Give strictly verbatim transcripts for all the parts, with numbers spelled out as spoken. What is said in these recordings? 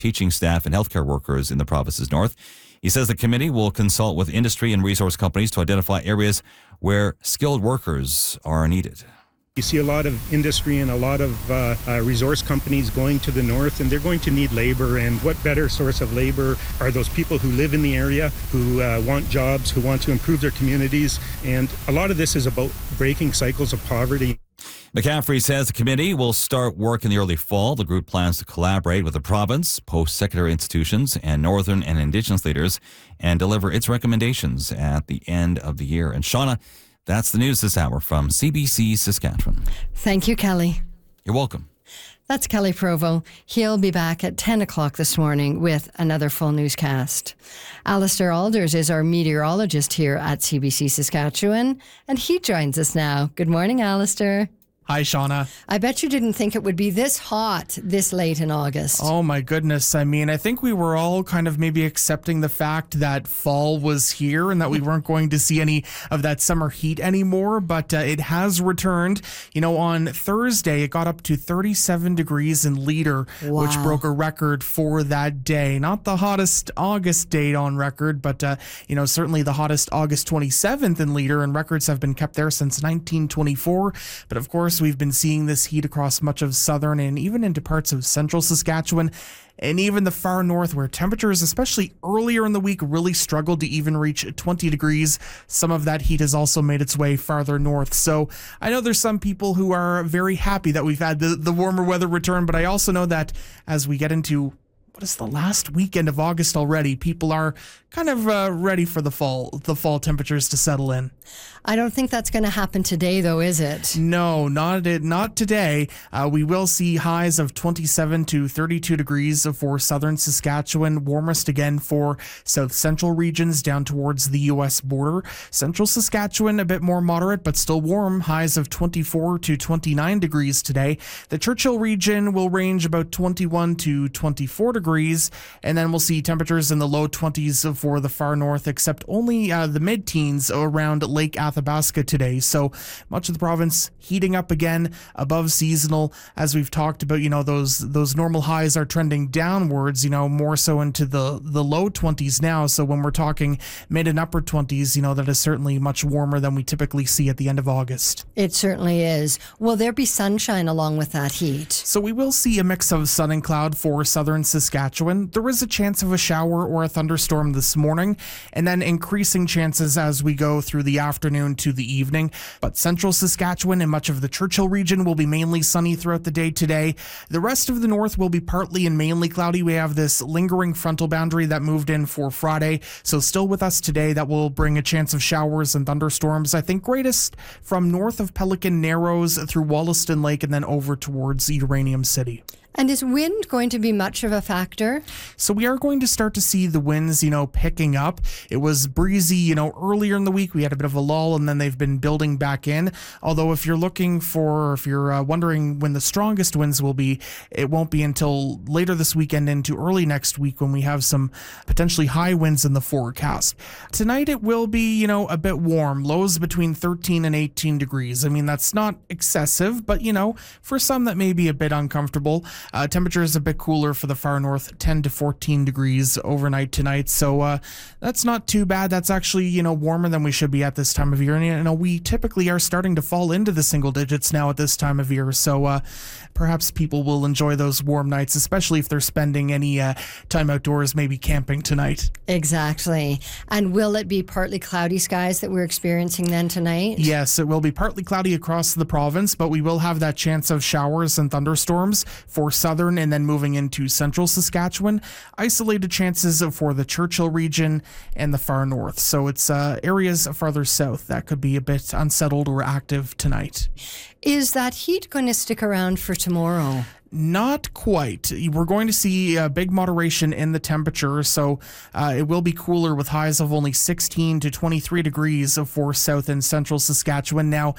teaching staff and healthcare workers in the province's north. He says the committee will consult with industry and resource companies to identify areas where skilled workers are needed. You see a lot of industry and a lot of uh, uh, resource companies going to the north, and they're going to need labor. And what better source of labor are those people who live in the area, who uh, want jobs, who want to improve their communities. And a lot of this is about breaking cycles of poverty. McCaffrey says the committee will start work in the early fall. The group plans to collaborate with the province, post-secondary institutions, and northern and Indigenous leaders and deliver its recommendations at the end of the year. And Shauna, that's the news this hour from C B C Saskatchewan. Thank you, Kelly. You're welcome. That's Kelly Provo. He'll be back at ten o'clock this morning with another full newscast. Alistair Alders is our meteorologist here at C B C Saskatchewan, and he joins us now. Good morning, Alistair. Hi, Shauna. I bet you didn't think it would be this hot this late in August. Oh, my goodness. I mean, I think we were all kind of maybe accepting the fact that fall was here and that we weren't going to see any of that summer heat anymore, but uh, it has returned. You know, on Thursday, it got up to thirty-seven degrees in Leader, wow. which broke a record for that day. Not the hottest August date on record, but, uh, you know, certainly the hottest August twenty-seventh in Leader, and records have been kept there since nineteen twenty-four. But, of course, we've been seeing this heat across much of southern and even into parts of central Saskatchewan and even the far north, where temperatures, especially earlier in the week, really struggled to even reach twenty degrees. Some of that heat has also made its way farther north. So I know there's some people who are very happy that we've had the, the warmer weather return, but I also know that as we get into what is the last weekend of August already, people are kind of uh, ready for the fall, the fall temperatures to settle in. I don't think that's going to happen today, though, is it? No, not not today. Uh, we will see highs of twenty-seven to thirty-two degrees for southern Saskatchewan, warmest again for south central regions down towards the U S border. Central Saskatchewan, a bit more moderate, but still warm, highs of twenty-four to twenty-nine degrees today. The Churchill region will range about twenty-one to twenty-four degrees, and then we'll see temperatures in the low twenties for the far north, except only uh, the mid-teens around Lake Athabasca today. So much of the province heating up again above seasonal. As we've talked about, you know, those those normal highs are trending downwards, you know, more so into the, the low twenties now. So when we're talking mid and upper twenties, you know, that is certainly much warmer than we typically see at the end of August. It certainly is. Will there be sunshine along with that heat? So we will see a mix of sun and cloud for southern Saskatchewan. There is a chance of a shower or a thunderstorm this morning, and then increasing chances as we go through the afternoon to the evening. But central Saskatchewan and much of the Churchill region will be mainly sunny throughout the day today. The rest of the north will be partly and mainly cloudy. We have this lingering frontal boundary that moved in for Friday, so still with us today. That will bring a chance of showers and thunderstorms, I think greatest from north of Pelican Narrows through Wollaston Lake and then over towards Uranium City. And is wind going to be much of a factor? So we are going to start to see the winds, you know, picking up. It was breezy, you know, earlier in the week. We had a bit of a lull, and then they've been building back in. Although if you're looking for, if you're uh, wondering when the strongest winds will be, it won't be until later this weekend into early next week when we have some potentially high winds in the forecast. Tonight it will be, you know, a bit warm. Lows between thirteen and eighteen degrees. I mean, that's not excessive, but, you know, for some that may be a bit uncomfortable. Uh, temperature is a bit cooler for the far north, ten to fourteen degrees overnight tonight. So uh, that's not too bad. That's actually, you know, warmer than we should be at this time of year. And, you know, we typically are starting to fall into the single digits now at this time of year. So uh, perhaps people will enjoy those warm nights, especially if they're spending any uh, time outdoors, maybe camping tonight. Exactly. And will it be partly cloudy skies that we're experiencing then tonight? Yes, it will be partly cloudy across the province, but we will have that chance of showers and thunderstorms for southern and then moving into central Saskatchewan. Isolated chances for the Churchill region and the far north. So it's uh, areas farther south that could be a bit unsettled or active tonight. Is that heat going to stick around for tomorrow? Not quite. We're going to see a big moderation in the temperature, so uh, it will be cooler with highs of only sixteen to twenty-three degrees for south and central Saskatchewan. Now,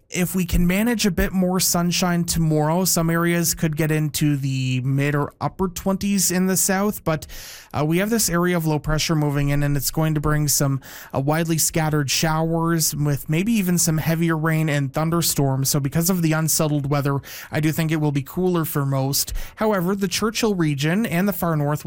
if we can manage a bit more sunshine tomorrow, some areas could get into the mid or upper twenties in the south, but uh, we have this area of low pressure moving in, and it's going to bring some uh, widely scattered showers with maybe even some heavier rain and thunderstorms. So because of the unsettled weather, I do think it will be cooler for most. However, the Churchill region and the far north